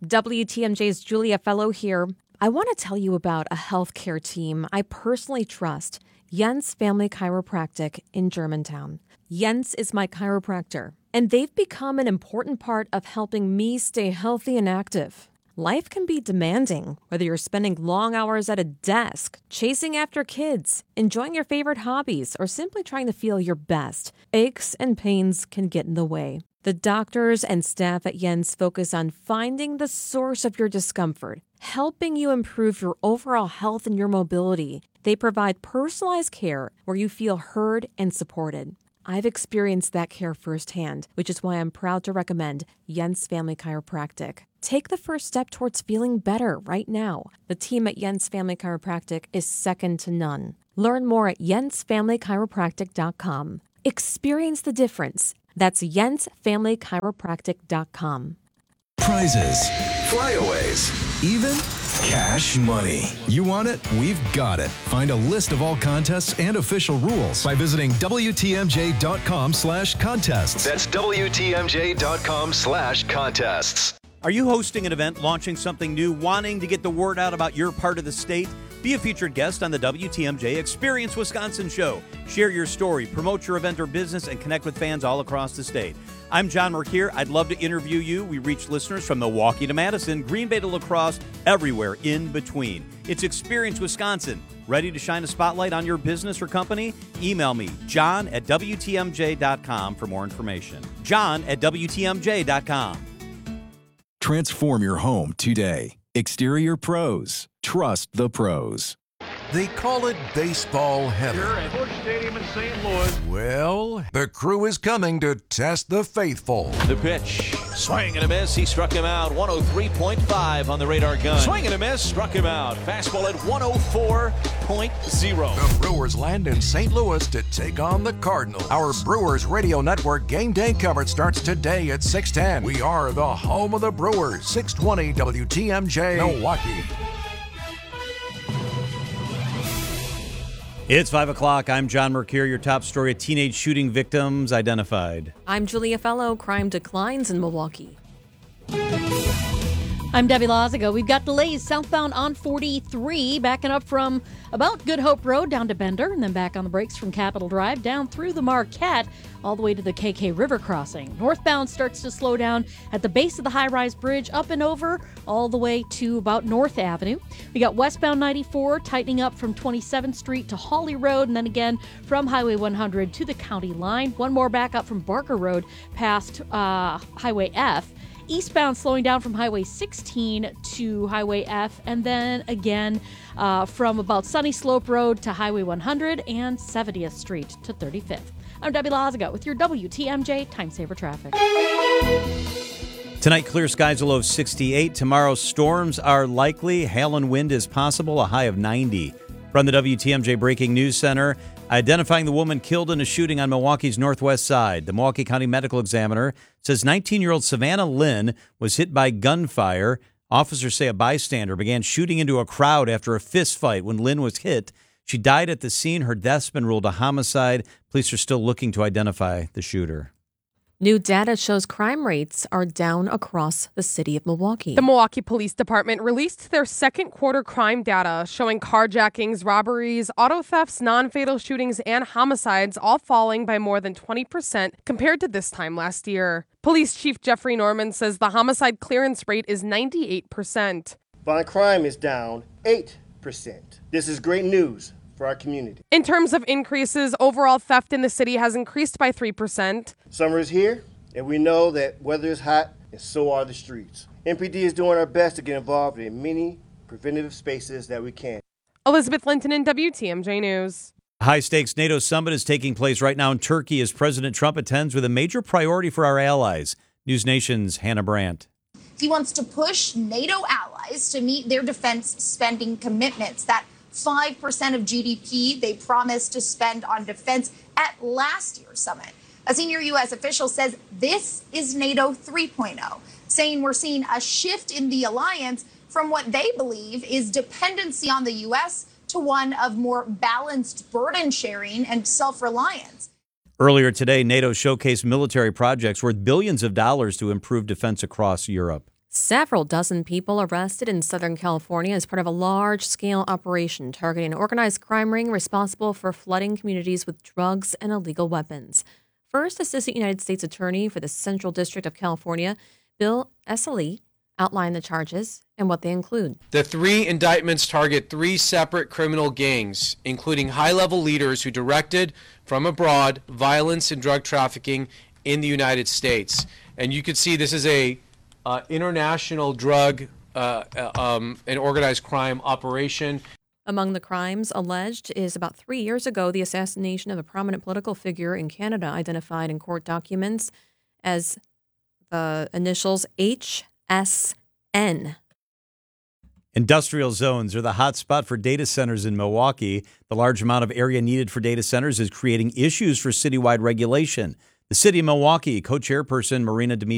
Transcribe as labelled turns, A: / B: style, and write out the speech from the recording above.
A: WTMJ's Julia Fellow here. I want to tell you about a healthcare team I personally trust, Jens Family Chiropractic in Germantown. Jens is my chiropractor, and they've become an important part of helping me stay healthy and active. Life can be demanding, whether you're spending long hours at a desk, chasing after kids, enjoying your favorite hobbies, or simply trying to feel your best. Aches and pains can get in the way. The doctors and staff at Jens focus on finding the source of your discomfort, helping you improve your overall health and your mobility. They provide personalized care where you feel heard and supported. I've experienced that care firsthand, which is why I'm proud to recommend Jens Family Chiropractic. Take the first step towards feeling better right now. The team at Jens Family Chiropractic is second to none. Learn more at jensfamilychiropractic.com. Experience the difference. That's jensfamilychiropractic.com.
B: Prizes, flyaways, even cash money. You want it? We've got it. Find a list of all contests and official rules by visiting WTMJ.com/contests. That's WTMJ.com/contests.
C: Are you hosting an event, launching something new, wanting to get the word out about your part of the state? Be a featured guest on the WTMJ Experience Wisconsin show. Share your story, promote your event or business, and connect with fans all across the state. I'm John Mercure. I'd love to interview you. We reach listeners from Milwaukee to Madison, Green Bay to La Crosse, everywhere in between. It's Experience Wisconsin. Ready to shine a spotlight on your business or company? Email me, john@WTMJ.com for more information. john@WTMJ.com.
B: Transform your home today. Exterior Pros. Trust the pros.
D: They call it baseball heaven.
E: Here at Busch Stadium in St. Louis.
D: Well, the crew is coming to test the faithful.
F: The pitch. Swing and a miss. He struck him out. 103.5 on the radar gun. Swing and a miss. Struck him out. Fastball at 104.0.
D: The Brewers land in St. Louis to take on the Cardinals. Our Brewers Radio Network game day coverage starts today at 6:10. We are the home of the Brewers. 620 WTMJ Milwaukee.
C: It's 5 o'clock. I'm John Mercure. Your top story, teenage shooting victims identified.
A: I'm Julia Fellow. Crime declines in Milwaukee.
G: I'm Debbie Lazago. We've got delays southbound on 43, backing up from about Good Hope Road down to Bender, and then back on the brakes from Capitol Drive down through the Marquette, all the way to the KK River crossing. Northbound starts to slow down at the base of the high-rise bridge, up and over, all the way to about North Avenue. We got westbound 94 tightening up from 27th Street to Hawley Road, and then again from Highway 100 to the county line. One more back up from Barker Road past Highway F. Eastbound slowing down from Highway 16 to Highway F, and then again from about Sunny Slope Road to Highway 100 and 70th Street to 35th. I'm Debbie Lazaga with your WTMJ Time Saver Traffic.
C: Tonight, clear skies, a low of 68. Tomorrow, storms are likely. Hail and wind is possible, a high of 90. From the WTMJ Breaking News Center, identifying the woman killed in a shooting on Milwaukee's northwest side. The Milwaukee County Medical Examiner says 19-year-old Savannah Lynn was hit by gunfire. Officers say a bystander began shooting into a crowd after a fist fight when Lynn was hit. She died at the scene. Her death's been ruled a homicide. Police are still looking to identify the shooter.
A: New data shows crime rates are down across the city of Milwaukee.
H: The Milwaukee Police Department released their second quarter crime data showing carjackings, robberies, auto thefts, non-fatal shootings, and homicides all falling by more than 20% compared to this time last year. Police Chief Jeffrey Norman says the homicide clearance rate is 98%.
I: Violent crime is down 8%. This is great news for our community.
H: In terms of increases, overall theft in the city has increased by 3%.
I: Summer is here, and we know that weather is hot, and so are the streets. MPD is doing our best to get involved in many preventative spaces that we can.
H: Elizabeth Linton in WTMJ News.
C: High-stakes NATO summit is taking place right now in Turkey as President Trump attends with a major priority for our allies. News Nation's Hannah Brandt.
J: He wants to push NATO allies to meet their defense spending commitments. That 5% of GDP they promised to spend on defense at last year's summit. A senior U.S. official says this is NATO 3.0, saying we're seeing a shift in the alliance from what they believe is dependency on the U.S. to one of more balanced burden sharing and self-reliance.
C: Earlier today, NATO showcased military projects worth billions of dollars to improve defense across Europe.
A: Several dozen people arrested in Southern California as part of a large-scale operation targeting an organized crime ring responsible for flooding communities with drugs and illegal weapons. First, Assistant United States Attorney for the Central District of California, Bill Esseley, outlined the charges and what they include.
K: The 3 indictments target 3 separate criminal gangs, including high-level leaders who directed from abroad violence and drug trafficking in the United States. And you can see this is a international drug and organized crime operation.
A: Among the crimes alleged is about 3 years ago, the assassination of a prominent political figure in Canada identified in court documents as the initials HSN.
C: Industrial zones are the hot spot for data centers in Milwaukee. The large amount of area needed for data centers is creating issues for citywide regulation. The city of Milwaukee co-chairperson Marina Dimitri